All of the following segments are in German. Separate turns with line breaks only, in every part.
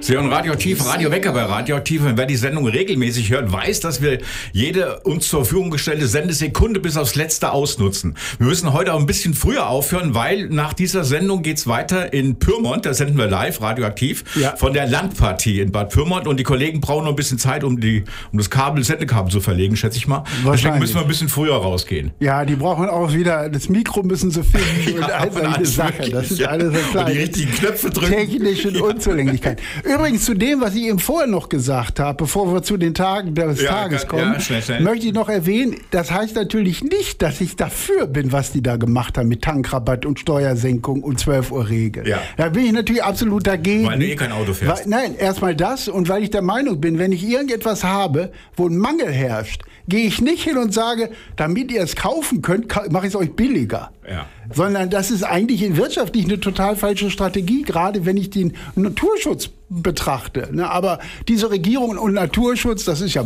Sie hören Radioaktiv, Radio Wecker bei Radioaktiv. Und wer die Sendung regelmäßig hört, weiß, dass wir jede uns zur Verfügung gestellte Sendesekunde bis aufs Letzte ausnutzen. Wir müssen heute auch ein bisschen früher aufhören, weil nach dieser Sendung geht's weiter in Pyrmont. Da senden wir live, Radioaktiv, von der Landpartie in Bad Pyrmont. Und die Kollegen brauchen noch ein bisschen Zeit, um das Sendekabel zu verlegen, schätze ich mal. Deswegen müssen wir ein bisschen früher rausgehen.
Ja, die brauchen auch wieder, das Mikro müssen sie finden und all solche Sachen. Das ist alles so klein.
Und die richtigen Knöpfe drücken.
Technische Unzulänglichkeit. Übrigens zu dem, was ich eben vorher noch gesagt habe, bevor wir zu den Tagen des Tages kommen,
schnell.
möchte ich noch erwähnen, das heißt natürlich nicht, dass ich dafür bin, was die da gemacht haben mit Tankrabatt und Steuersenkung und 12-Uhr-Regel.
Ja.
Da bin ich natürlich absolut dagegen.
Weil du kein Auto fährst.
Nein, erstmal das und weil ich der Meinung bin, wenn ich irgendetwas habe, wo ein Mangel herrscht, gehe ich nicht hin und sage, damit ihr es kaufen könnt, mache ich es euch billiger.
Ja.
Sondern das ist eigentlich wirtschaftlich eine total falsche Strategie, gerade wenn ich den Naturschutz betrachte. Aber diese Regierung und Naturschutz, das ist ja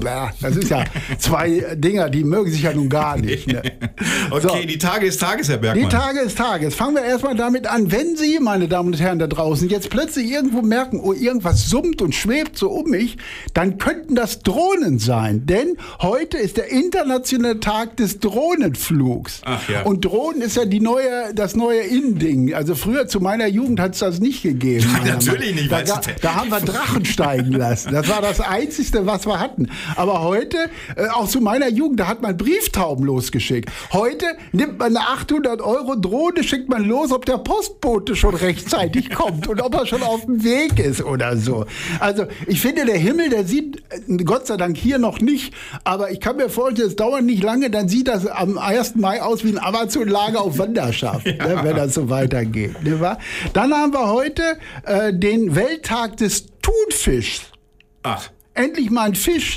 zwei Dinger, die mögen sich ja nun gar nicht. Ne?
Okay, so. Die Tage des Tages, Herr Bergmann.
Die Tage des Tages. Fangen wir erstmal damit an, wenn Sie, meine Damen und Herren da draußen, jetzt plötzlich irgendwo merken, oh, irgendwas summt und schwebt so um mich, dann könnten das Drohnen sein. Denn heute ist der internationale Tag des Drohnenflugs.
Ach ja.
Und Drohnen ist ja das neue Innending. Also früher zu meiner Jugend hat es das nicht gegeben.
Nein, natürlich nicht.
Da haben wir Drachen steigen lassen. Das war das Einzige, was wir hatten. Aber heute, auch zu meiner Jugend, da hat man Brieftauben losgeschickt. Heute nimmt man eine 800 € Drohne, schickt man los, ob der Postbote schon rechtzeitig kommt und ob er schon auf dem Weg ist oder so. Also ich finde, der Himmel, der sieht Gott sei Dank hier noch nicht, aber ich kann mir vorstellen, es dauert nicht lange, dann sieht das am 1. Mai aus wie ein Amazon-Lager auf Wanderschaft, ne, wenn das so weitergeht. Ne, wa? Dann haben wir heute den Welttag des Thunfischs.
Ach.
Endlich mal ein Fisch.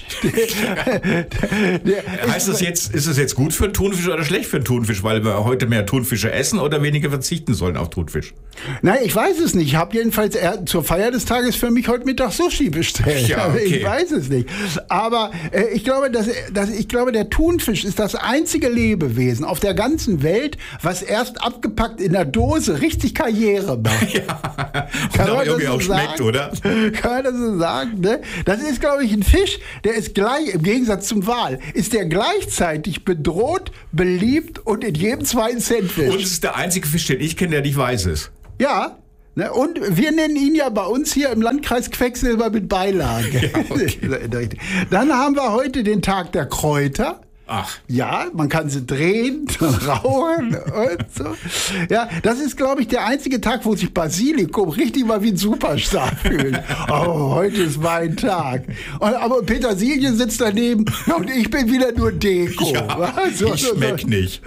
Ist es jetzt gut für einen Thunfisch oder schlecht für einen Thunfisch, weil wir heute mehr Thunfische essen oder weniger verzichten sollen auf Thunfisch?
Nein, ich weiß es nicht. Ich habe jedenfalls zur Feier des Tages für mich heute Mittag Sushi bestellt.
Ja, okay.
Ich weiß es nicht. Aber ich glaube, der Thunfisch ist das einzige Lebewesen auf der ganzen Welt, was erst abgepackt in der Dose richtig Karriere macht.
Ja. Und aber irgendwie auch schmeckt, oder?
Kann man das so sagen? Ne? Das ist, glaube ich, ein Fisch, der ist gleich, im Gegensatz zum Wal, ist der gleichzeitig bedroht, beliebt und in jedem zweiten Sandwich.
Und es ist der einzige Fisch, den ich kenne, der nicht weiß ist.
Ja, ne, und wir nennen ihn ja bei uns hier im Landkreis Quecksilber mit Beilage. Ja, okay. Dann haben wir heute den Tag der Kräuter.
Ach.
Ja, man kann sie drehen, rauchen und so. Ja, das ist, glaube ich, der einzige Tag, wo sich Basilikum richtig mal wie ein Superstar fühlt. Oh, heute ist mein Tag. Aber Petersilie sitzt daneben und ich bin wieder nur Deko.
Ja, ich schmeck nicht.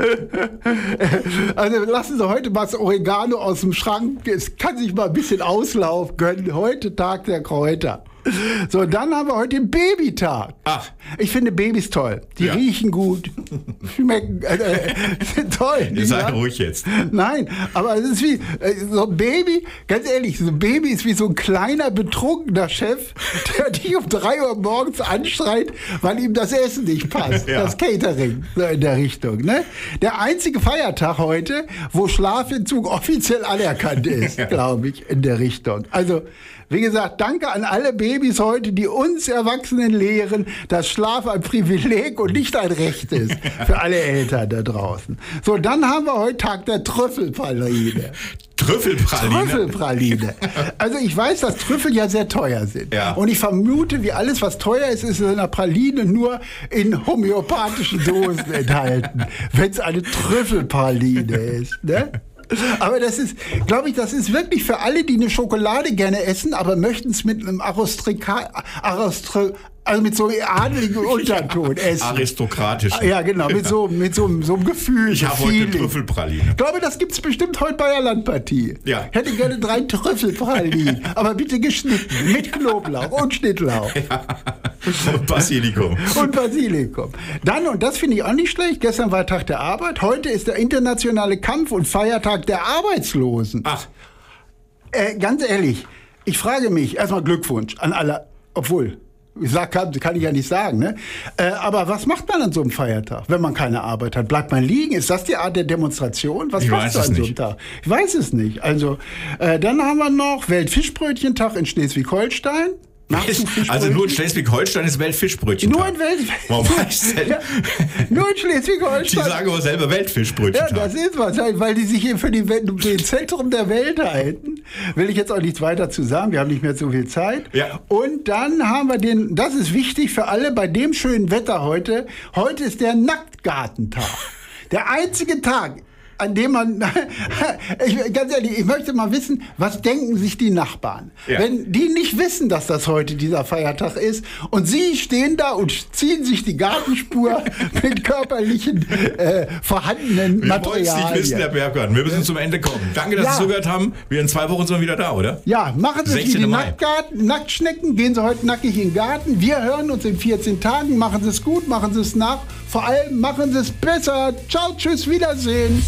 Also lassen Sie heute mal das Oregano aus dem Schrank. Es kann sich mal ein bisschen Auslauf gönnen. Heute Tag der Kräuter. So, dann haben wir heute den Babytag.
Ach.
Ich finde Babys toll. Die riechen gut, schmecken, sind toll.
Sei ruhig jetzt.
Nein, aber es ist wie so ein Baby, ganz ehrlich, so ein Baby ist wie so ein kleiner, betrunkener Chef, der dich um 3 Uhr morgens anschreit, weil ihm das Essen nicht passt. Ja. Das Catering, so in der Richtung. Ne? Der einzige Feiertag heute, wo Schlafentzug offiziell anerkannt ist, glaube ich, in der Richtung. Also, wie gesagt, danke an alle Babys heute, die uns Erwachsenen lehren, dass Schlaf ein Privileg und nicht ein Recht ist. Für alle Eltern da draußen. So, dann haben wir heute Tag der Trüffelpraline. Trüffelpraline. Also ich weiß, dass Trüffel ja sehr teuer sind. Ja. Und ich vermute, wie alles, was teuer ist, ist in einer Praline nur in homöopathischen Dosen enthalten. Wenn es eine Trüffelpraline ist. Ne? Aber das ist, glaube ich, das ist wirklich für alle, die eine Schokolade gerne essen, aber möchten es mit einem also mit so einem adeligen Unterton essen.
Aristokratisch.
Ja, genau, mit so einem Gefühl.
Ich habe heute Trüffelpraline.
Ich glaube, das gibt es bestimmt heute bei der Landpartie.
Ja.
Ich hätte gerne 3 Trüffelpralinen, aber bitte geschnitten, mit Knoblauch und Schnittlauch.
Ja. Und Basilikum.
Dann, und das finde ich auch nicht schlecht, gestern war Tag der Arbeit, heute ist der internationale Kampf- und Feiertag der Arbeitslosen.
Ach.
Ganz ehrlich, ich frage mich, erstmal Glückwunsch an alle, obwohl... Kann ich ja nicht sagen. Ne? Aber was macht man an so einem Feiertag, wenn man keine Arbeit hat? Bleibt man liegen? Ist das die Art der Demonstration? Was machst du an so einem Tag? Ich weiß es nicht. Also, dann haben wir noch Weltfischbrötchentag in Schleswig-Holstein.
Also nur in Schleswig-Holstein ist Weltfischbrötchen.
Nur in Schleswig-Holstein.
Die sagen aber selber Weltfischbrötchen.
Ja, das ist was, weil die sich hier für den Zentrum der Welt halten. Will ich jetzt auch nichts weiter zu sagen, wir haben nicht mehr so viel Zeit.
Ja.
Und dann haben wir das ist wichtig für alle bei dem schönen Wetter heute. Heute ist der Nacktgartentag. Der einzige Tag, an dem man, ganz ehrlich, ich möchte mal wissen, was denken sich die Nachbarn? Ja. Wenn die nicht wissen, dass das heute dieser Feiertag ist und sie stehen da und ziehen sich die Gartenspur mit körperlichen vorhandenen Materialien.
Wir wollen es nicht wissen, Herr Bergmann. Wir müssen zum Ende kommen. Danke, dass Sie zugehört haben. Wir in 2 Wochen sind wieder da, oder?
Ja, machen Sie die Nacktschnecken, gehen Sie heute nackig in den Garten. Wir hören uns in 14 Tagen. Machen Sie es gut, machen Sie es nach. Vor allem machen Sie es besser. Ciao, tschüss, Wiedersehen.